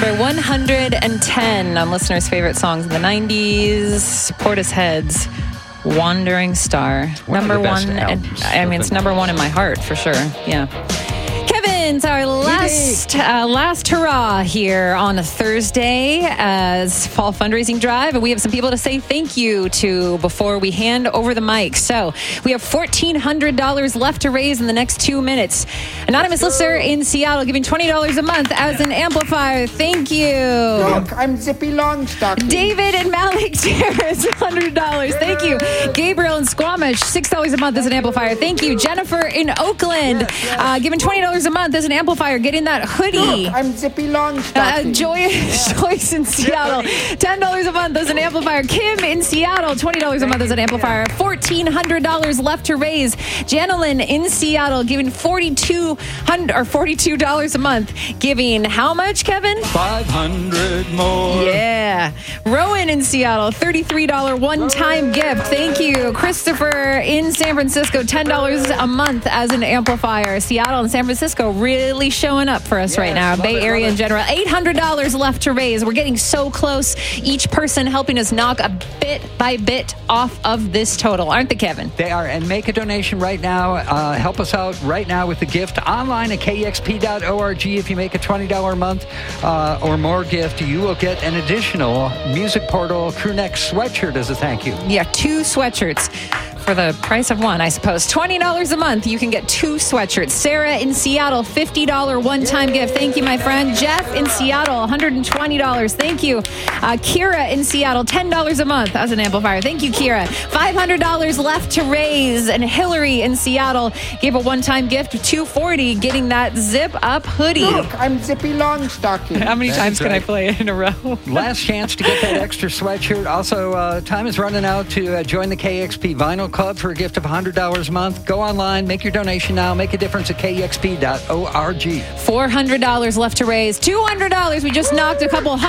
for 110 on listeners' favorite songs in the 90s. Portishead's Wandering Star. Number one. It's number one in my heart for sure. Yeah. Kevin's our last hurrah here on a Thursday as fall fundraising drive. And we have some people to say thank you to before we hand over the mic. So we have $1,400 left to raise in the next 2 minutes. Anonymous listener in Seattle giving $20 a month as an amplifier. Thank you. Look, I'm Zippy Longstocking. David and Malik Terrace, $100. Thank you. Gabriel in Squamish, $6 a month as an amplifier. Thank you. Jennifer in Oakland, giving $20 a month as an amplifier, getting that hoodie. Look, I'm Zippy Longstocking. Joyce in Seattle, $10 a month as an amplifier. Kim in Seattle, $20 a month as an amplifier. $1,400 left to raise. Janelyn in Seattle giving $42 a month. Giving how much, Kevin? $500 more. Yeah. Rowan in Seattle, $33 one-time gift. Thank you. Christopher in San Francisco, $10 a month as an amplifier. Seattle and San Francisco really showing up for us right now. Bay Area in general. $800 left to raise. We're getting so close. Each person helping us knock a bit by bit off of this total. Aren't they, Kevin? They are. And make a donation right now. Help us out right now with the gift online at kexp.org. If you make a $20 a month or more gift, you will get an additional Music Portal crew neck sweatshirt as a thank you. Yeah, 2 sweatshirts. For the price of one, I suppose. $20 a month, you can get 2 sweatshirts. Sarah in Seattle, $50 one-time gift. Thank you, my friend. Jeff in Seattle, $120. Thank you. Kira in Seattle, $10 a month as an amplifier. Thank you, Kira. $500 left to raise. And Hillary in Seattle gave a one-time gift of $240, getting that zip-up hoodie. Look, I'm Zippy Longstocking. How many times can I play it in a row? Last chance to get that extra sweatshirt. Also, time is running out to join the KXP Vinyl Club for a gift of $100 a month. Go online, make your donation now. Make a difference at kexp.org. $400 left to raise. $200. We just knocked a couple